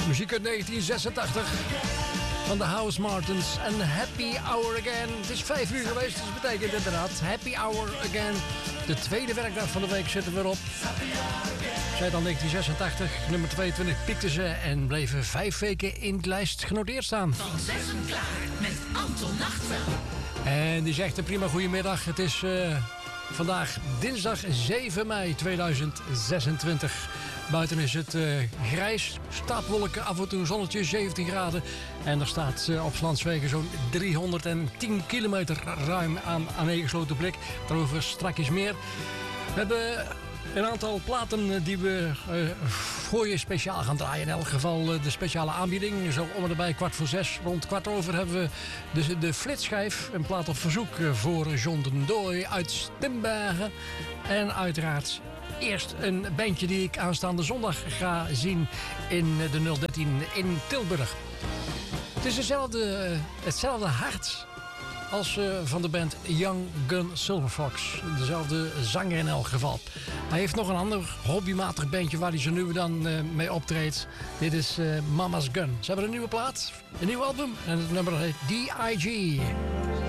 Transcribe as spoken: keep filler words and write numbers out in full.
Muziek uit negentien zesentachtig van de House Martins en Happy Hour Again. Het is vijf uur geweest, dus dat betekent inderdaad Happy Hour Again. De tweede werkdag van de week zitten we erop. Zij dan negentien zesentachtig, nummer tweeëntwintig piekten ze en bleven vijf weken in de lijst genoteerd staan. Van zessen klaar met Anton Nachtwel. En die zegt een prima goedemiddag. Het is uh, vandaag dinsdag zeven mei tweeduizend zesentwintig. Buiten is het uh, grijs, stapelwolken, af en toe een zonnetje, zeventien graden. En er staat uh, op Slanswegen zo'n driehonderdtien kilometer ruim aan aaneengesloten blik. Daarover straks meer. We hebben een aantal platen die we uh, voor je speciaal gaan draaien. In elk geval uh, de speciale aanbieding. Zo om en erbij kwart voor zes. Rond kwart over hebben we de, de flitsschijf. Een plaat op verzoek uh, voor John den Dooi uit Stimbergen. En uiteraard eerst een bandje die ik aanstaande zondag ga zien in de nul dertien in Tilburg. Het is hetzelfde, hetzelfde hart als uh, van de band Young Gun Silverfox. Dezelfde zanger in elk geval. Hij heeft nog een ander hobbymatig bandje waar hij zo nu en dan uh, mee optreedt. Dit is uh, Mama's Gun. Ze hebben een nieuwe plaat, een nieuw album en het nummer heet D I G.